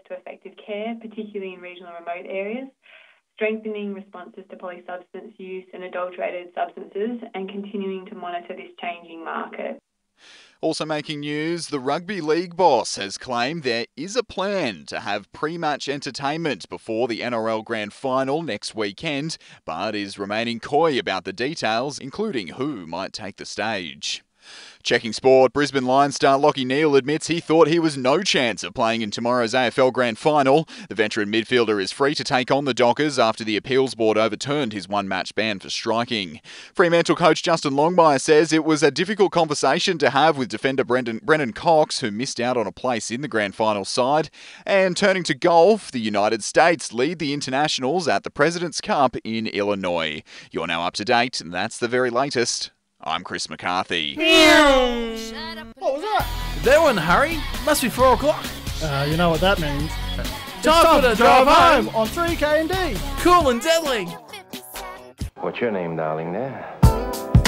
to effective care, particularly in regional and remote areas, strengthening responses to polysubstance use and adulterated substances, and continuing to monitor this changing market. Also making news, the rugby league boss has claimed there is a plan to have pre-match entertainment before the NRL Grand Final next weekend, but is remaining coy about the details, including who might take the stage. Checking sport, Brisbane Lions star Lachie Neale admits he thought he was no chance of playing in tomorrow's AFL Grand Final. The veteran midfielder is free to take on the Dockers after the appeals board overturned his one-match ban for striking. Fremantle coach Justin Longmire says it was a difficult conversation to have with defender Brennan Cox, who missed out on a place in the Grand Final side. And turning to golf, the United States lead the internationals at the President's Cup in Illinois. You're now up to date, and that's the very latest. I'm Chris McCarthy. What was that? They were in a hurry. Must be 4 o'clock. You know what that means. Time for the drive home on 3K&D. Cool and deadly. What's your name, darling, there?